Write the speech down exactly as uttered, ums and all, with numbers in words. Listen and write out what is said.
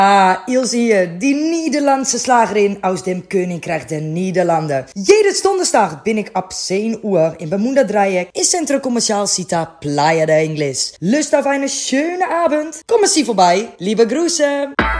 Ah, Ilse hier, die Nederlandse Slagerin aus dem Königreich der Niederlanden. Jeden Donderstag bin ik ab zehn Uhr in Bermuda Dreieck in Centro Comercial Cita Playa de Ingles. Lust auf eine schöne Abend? Kommen Sie vorbei. Liebe Grüße.